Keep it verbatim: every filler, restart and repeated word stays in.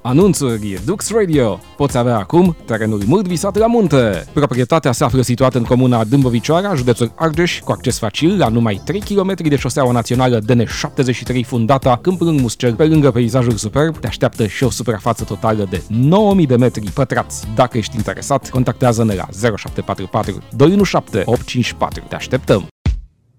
Anunțuri Dux Radio. Poți avea acum terenul mult visat la munte. Proprietatea se află situată în comuna Dâmbovicioara, județul Argeș, cu acces facil la numai trei kilometri de șoseaua națională D N șaptezeci și trei Fundata, Câmp Lâng Muscel. Pe lângă peisajul superb, te așteaptă și o suprafață totală de nouă mii de metri pătrați. Dacă ești interesat, contactează-ne la zero șapte patru patru doi unu șapte opt cinci patru. Te așteptăm!